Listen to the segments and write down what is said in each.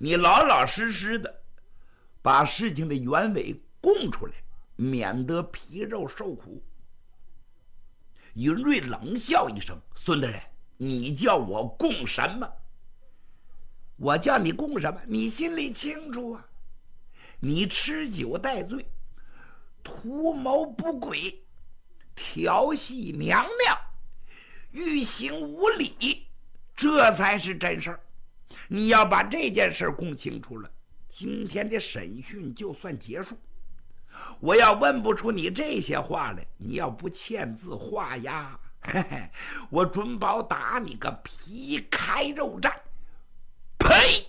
你老老实实的把事情的原委供出来，免得皮肉受苦。云瑞冷笑一声：“孙大人，你叫我供什么？我叫你供什么？你心里清楚啊！你吃酒戴罪，图谋不轨，调戏娘娘，欲行无礼，这才是真事儿。你要把这件事供清楚了，今天的审讯就算结束。我要问不出你这些话来，你要不签字画押，我准保打你个皮开肉绽。”呸！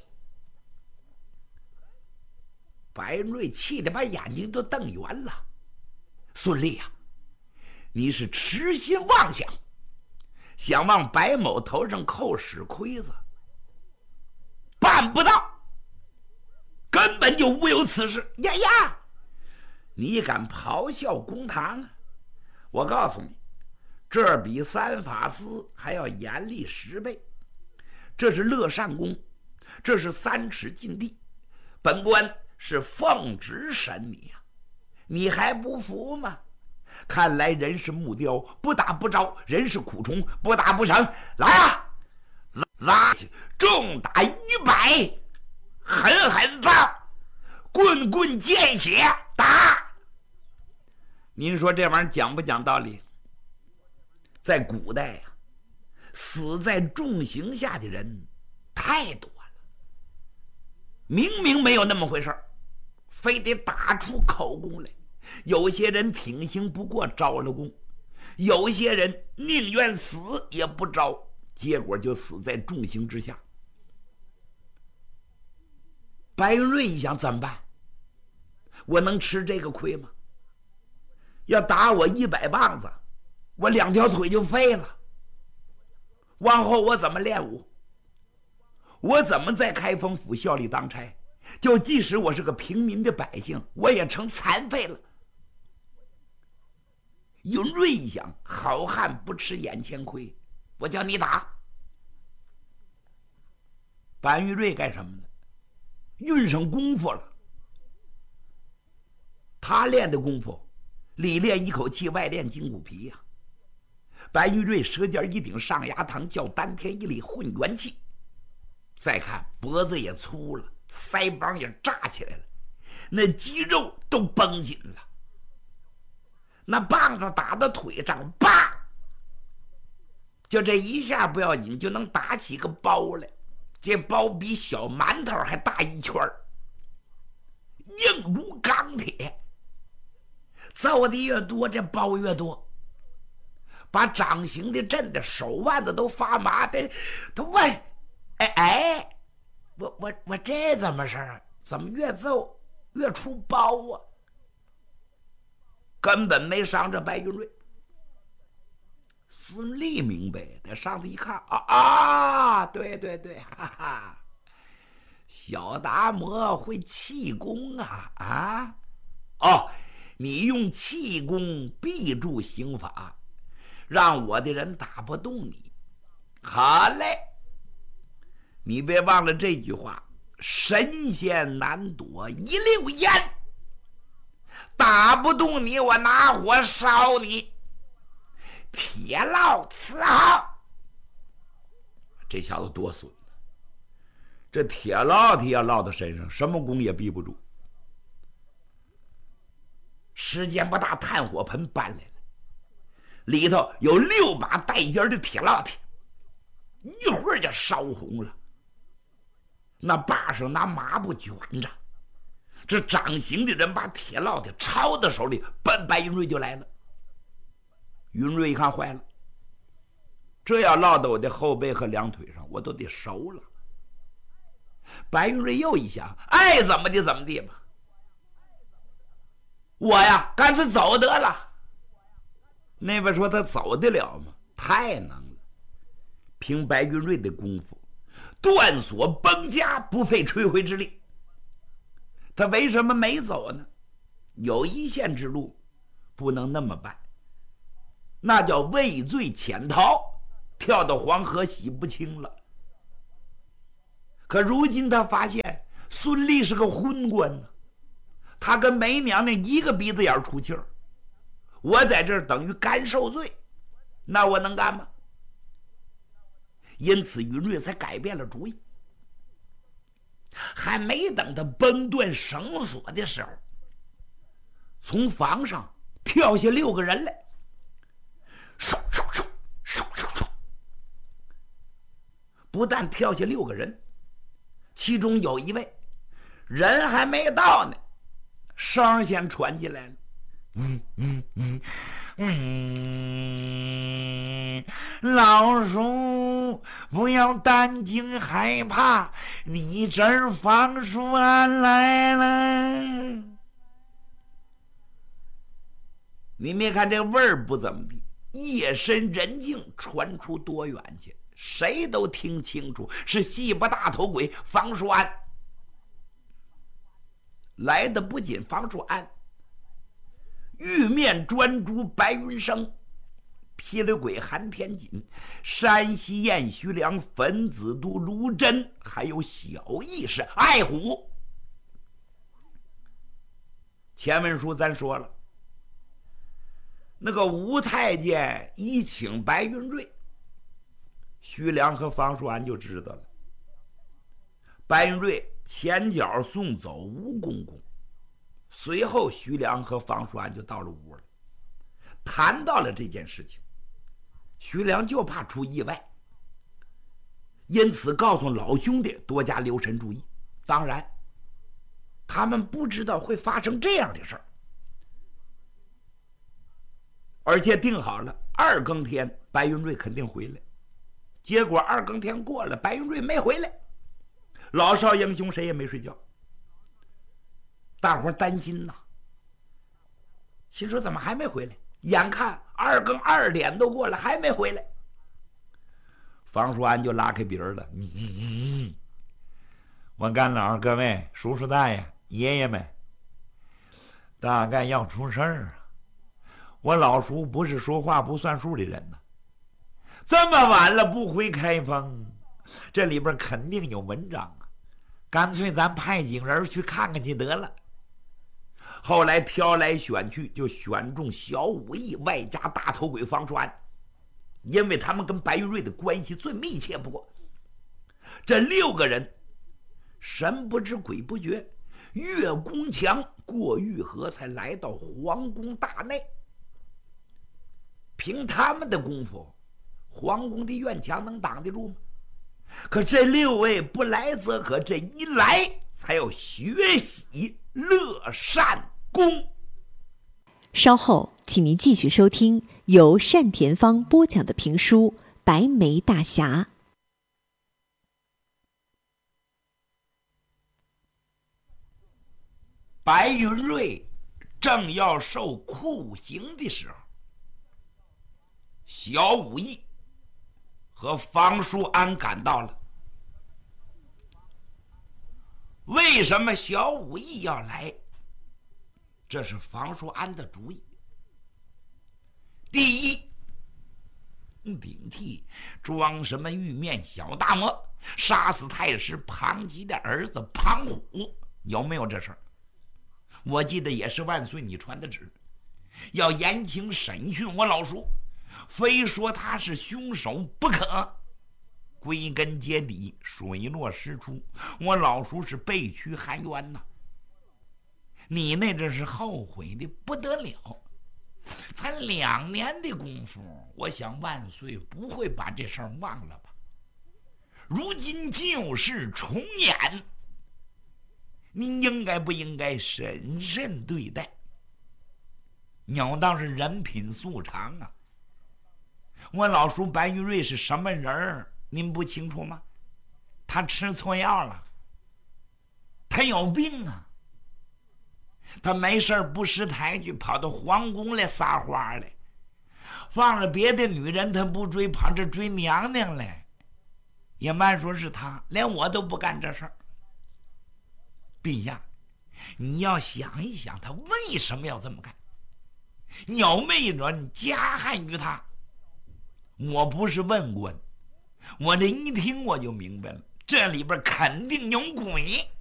白瑞气得把眼睛都瞪圆了。孙俪呀，你是痴心妄想，想往白某头上扣屎盔子，办不到，根本就无有此事。呀呀，你敢咆哮公堂啊？我告诉你，这比三法司还要严厉10倍。这是乐善公，这是3尺禁地，本官是奉旨审你呀，你还不服吗？看来人是木雕，不打不着；人是苦虫，不打不成。来啊，拉去，重打100，狠狠揍，棍棍见血，打！您说这玩意儿讲不讲道理？在古代呀，死在重刑下的人太多了，明明没有那么回事，非得打出口供来。有些人挺刑不过招了供，有些人宁愿死也不招，结果就死在重刑之下。白云瑞一想，怎么办？我能吃这个亏吗？要打我100棒子，我2条腿就废了。往后我怎么练武？我怎么在开封府效力当差？就即使我是个平民的百姓，我也成残废了。云瑞一想，好汉不吃眼前亏，我叫你打。白玉瑞干什么呢？运上功夫了。他练的功夫，里练一口气，外练筋骨皮呀。白玉瑞舌尖一顶，上牙膛叫丹田一里混元气。再看脖子也粗了，腮帮也炸起来了，那肌肉都绷紧了。那棒子打到腿上，啪！就这一下不要紧，就能打起个包来。这包比小馒头还大1圈，硬如钢铁。揍的越多，这包越多，把掌刑的震的手腕子都发麻的。他问：“我这怎么事儿？怎么越揍越出包啊？”根本没伤着白云瑞。孙俪明白，他上头一看，对，哈哈，小达摩会气功啊！你用气功逼住刑法，让我的人打不动你。好嘞，你别忘了这句话：神仙难躲一溜烟。打不动你，我拿火烧你，铁烙伺候。这小子多损呢！这铁烙铁要烙到身上，什么功也逼不住。时间不大，炭火盆搬来了，里头有6把带尖的铁烙铁，一会儿就烧红了。那把上拿麻布卷着。这掌刑的人把铁烙铁抄到手里，奔白云瑞就来了。云瑞一看，坏了，这要烙到我的后背和2腿上，我都得熟了。白云瑞又一想，爱怎么地怎么地吧，我呀干脆走得了。那边说他走得了吗？太能了，凭白云瑞的功夫，断锁崩家，不费吹灰之力。他为什么没走呢？有一线之路不能那么办，那叫畏罪潜逃，跳到黄河洗不清了。可如今他发现孙俪是个昏官呢，他跟梅娘娘一个鼻子眼出气儿，我在这儿等于干受罪，那我能干吗？因此云瑞才改变了主意。还没等他崩断绳索的时候，从房上跳下6个人来，嗖嗖嗖嗖嗖嗖，不但跳下6个人，其中有一位人还没到呢，声先传进来了。老叔不要担惊害怕，你这儿方叔安来了。你别看这味儿不怎么地，夜深人静，传出多远去，谁都听清楚，是戏巴大头鬼方叔安来的。不仅方叔安，玉面专诸白云生，霹雳鬼韩天锦，山西燕徐良，粉子都卢真，还有小义士爱虎。前文书咱说了，那个吴太监一请白云瑞，徐良和方叔安就知道了。白云瑞前脚送走吴公公，随后徐良和方叔安就到了屋了，谈到了这件事情。徐良就怕出意外，因此告诉老兄弟多加留神注意。当然他们不知道会发生这样的事儿，而且定好了2更天白云瑞肯定回来。结果2更天过了，白云瑞没回来，老少英雄谁也没睡觉。大伙担心呐，心说怎么还没回来？眼看2更2点都过了，还没回来。方叔安就拉开鼻儿了，我干老各位叔叔大爷爷爷们，大概要出事儿啊！我老叔不是说话不算数的人呢，这么晚了不回开封，这里边肯定有文章啊！干脆咱派警人去看看去得了。后来挑来选去，就选中小武艺外加大头鬼方川，因为他们跟白云瑞的关系最密切不过。这6个人神不知鬼不觉，越宫墙过御河，才来到皇宫大内。凭他们的功夫，皇宫的院墙能挡得住吗？可这6位不来则可，这一来才要学习乐善功。 稍后请您继续收听由单田芳播讲的评书《白眉大侠》。 白云瑞正要受酷刑的时候，小武艺和方叔安赶到了。为什么小武艺要来？这是方叔安的主意。第一，顶替装什么玉面小大魔，杀死太师庞吉的儿子庞虎，有没有这事儿？我记得也是万岁你传的旨，要严刑审讯我老叔，非说他是凶手不可。归根结底，水落石出，我老叔是被屈含冤呐。你那这是后悔的不得了，才2年的功夫，我想万岁不会把这事儿忘了吧？如今旧事重演，您应该不应该审慎对待？鸟倒是人品素常啊！我老叔白玉瑞是什么人儿？您不清楚吗？他吃错药了，他有病啊！他没事不识抬举，跑到皇宫来撒花来，放了别的女人他不追，跑这追娘娘来。也慢说是他，连我都不干这事儿。陛下，你要想一想，他为什么要这么干？有没有人加害于他？我不是问官，我这一听我就明白了，这里边肯定有鬼。